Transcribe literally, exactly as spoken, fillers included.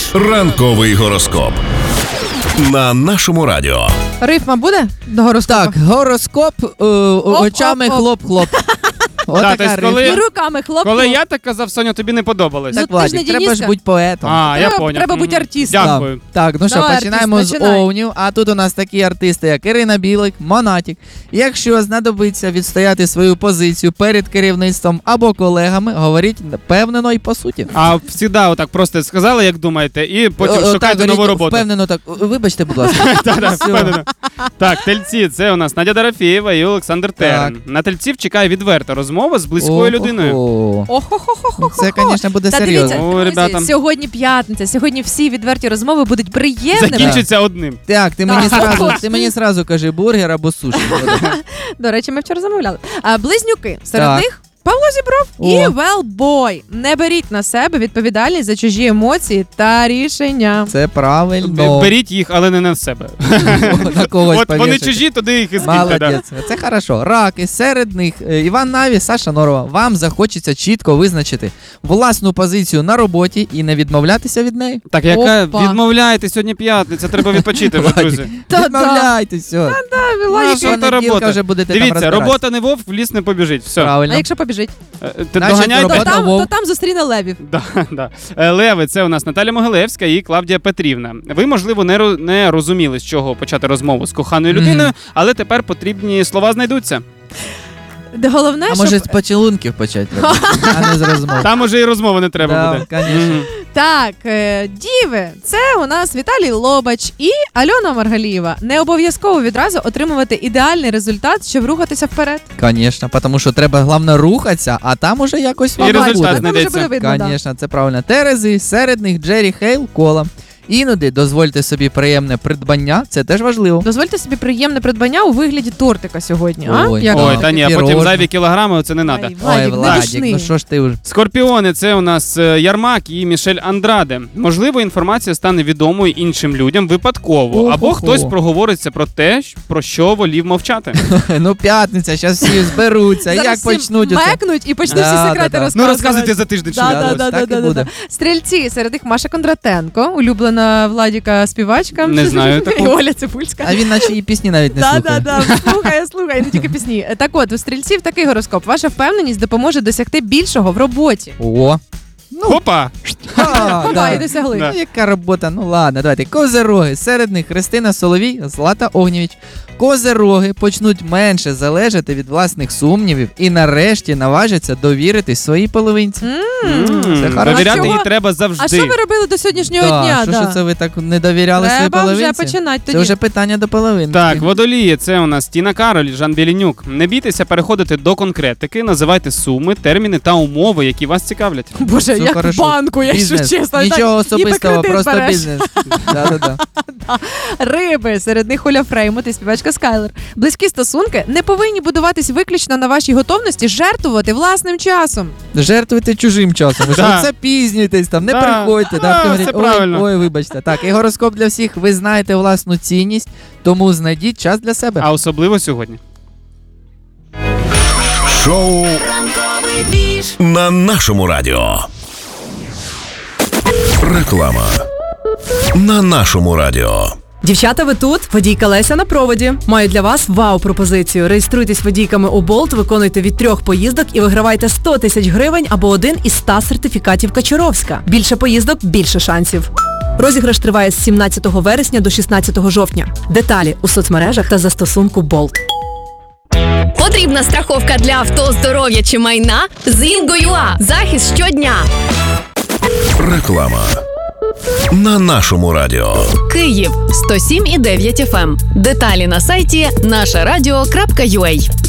Ранковий гороскоп на нашому радіо. Рифма буде до гороскопу? Так, гороскоп е, очами хлоп-хлоп. Да, то есть, коли, І руками хлоп. коли я так казав, Соня, тобі не подобалось. Так, Ну, ти ж Владик, не треба ж Дениска. бути поетом. А, я Треба- поняв. треба бути Мгм. артистом. Дякую. Так, ну що, Давай, починаємо артист, з починай. овнів, а тут у нас такі артисти, як Ірина Білик, Монатік. Якщо знадобиться відстояти свою позицію перед керівництвом або колегами, говоріть впевнено і по суті. А завжди отак просто сказали, як думаєте, і потім О, о, шукайте так, нову говоріть роботу. Впевнено так. Вибачте, будь ласка. Так, Все. впевнено. Так, тельці, це у нас Надя Дорофєєва і Олександр Терен. На тельців чекає відверта розмова з близькою людиною. О-хо-хо. Охо-хо-хо-хо. Це, звісно, буде Та серйозно. дивіться, О, друзі, ребята. сьогодні п'ятниця, сьогодні всі відверті розмови будуть приємними. Закінчиться одним. Так, ти мені Так. сразу, ти мені сразу кажи бургер або суші. До речі, ми вчора замовляли. А, близнюки. Серед Так. них Павло Зібров О. і Велбой. Не беріть на себе відповідальність за чужі емоції та рішення. Це правильно. Беріть їх, але не на себе. На когось От вони повішати. чужі, туди їх і скиньте. да. Молодець, це хорошо. Раки, серед них е, Іван Наві, Саша Норова. Вам захочеться чітко визначити власну позицію на роботі і не відмовлятися від неї. Так, яка Опа. відмовляйте, сьогодні п'ятниця, треба відпочити вже, друзі. Та-да. Відмовляйтесь, все. Ну, Логіка. що то Понеділка робота? вже будете там Дивіться, розбиратися. робота не вовк, в ліс не побіжить. Все. А Правильно. якщо побіжить? Е, Ти Значить, доганяйте. То робота там, вовк. то там зустріне левів. Да, да. Е, Леви, це у нас Наталя Могилевська і Клавдія Петрівна. Ви, можливо, не, ро- не розуміли, з чого почати розмову з коханою Мгм. людиною, але тепер потрібні слова знайдуться. Де головне, А щоб... може з поцілунків почати, робити, а не з розмов. Там уже і розмови не треба Да, буде. конечно. Мгм. Так, е, діви, це у нас Віталій Лобач і Альона Маргалієва. Не обов'язково відразу отримувати ідеальний результат, щоб рухатися вперед. Конечно, тому що треба, головне, рухатися, а там уже якось І воно результат буде. Там вже знайдеться. буде видно, да. Конечно, це правильно. Терези, серед них Джері Хейл, Кола. Іноді дозвольте собі приємне придбання, це теж важливо. Дозвольте собі приємне придбання у вигляді тортика сьогодні. А? Ой, Як Ой, вам? та ні, а Пірожне. потім зайві кілограми, це не треба. Ай, Ой, Владик, не Владик, душни. ну що ж ти вже. Скорпіони, це у нас е, Ярмак і Мішель Андраде. Можливо, інформація стане відомою іншим людям випадково, Ого-го. або хтось проговориться про те, щ- про що волів мовчати. Ну, п'ятниця, зараз всі зберуться, Зараз як всі почнуть оце. мекнуть і почнуть Да, всі да, секрети да. розказувати. Ну, розказуйте за тиждень. що Да, ви да, ось робите. да, так да, і да, буде. да. Стрільці, серед них Маша Кондратенко, улюблена Владіка співачка. Не знаю таку. І Оля Цибульська. А він наче і пісні навіть не Да, слухає. да, да, слухає, слухає, не тільки пісні. Так от, у стрільців такий гороскоп. Ваша впевненість допоможе досягти більшого в роботі. О. Ну, Опа! а, Опа, да. і досягли. Да. Ну, яка робота? Ну ладно, давайте. Козероги. Серед них Христина Соловій, Злата Огнєвіч. Козероги почнуть менше залежати від власних сумнівів і нарешті наважаться довіритись своїй половинці. М. М, Це хорошо. Довіряти Чого? їй треба А що завжди. ви робили до сьогоднішнього Да, дня? що, да? що це ви так не довіряли своїй Треба вже половинці? починати Це тоді. вже питання до половинки. Так, водолії, це у нас Тіна Кароль, Жан Білінюк. Не бійтеся переходити до конкретики, називайте суми, терміни та умови, які вас цікавлять. Боже, Все як хорошо. в банку, якщо Бізнес. чесно. Нічого так, ніби особистого, кредит просто береш. бізнес. Да-да-да. Риби, серед них Оля Фреймут і співачка Скайлер. Близькі стосунки не повинні будуватись виключно на вашій готовності жертвувати власним часом. Жертвуйте чужим часом. Ви Да. ж запізнюєтесь там, не Да. приходьте. Да, Да, це говорять, ой, правильно. ой, вибачте. Так, і гороскоп для всіх. Ви знаєте власну цінність, тому знайдіть час для себе. А особливо сьогодні. Шоу на нашому радіо. Реклама на нашому радіо. Дівчата, ви тут? Водійка Леся на проводі. Маю для вас вау-пропозицію. Реєструйтесь водійками у Болт, виконуйте від трьох поїздок і вигравайте сто тисяч гривень або один із ста сертифікатів Качуровська. Більше поїздок – більше шансів. Розіграш триває з сімнадцятого вересня до шістнадцятого жовтня. Деталі у соцмережах та застосунку Болт. Потрібна страховка для авто, здоров'я чи майна? З Інго.ua. Захист щодня. Реклама на нашому радіо. Київ сто сім і дев'ять еф ем. Деталі на сайті наша радіо крапка ю а.